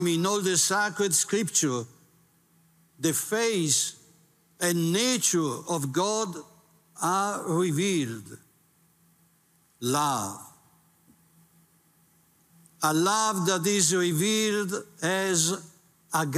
in all the sacred scripture, the face and nature of God are revealed. Love. A love that is revealed as agape.